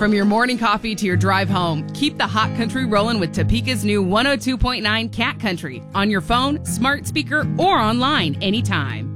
From your morning coffee to your drive home, keep the hot country rolling with Topeka's new 102.9 Cat Country on your phone, smart speaker, or online anytime.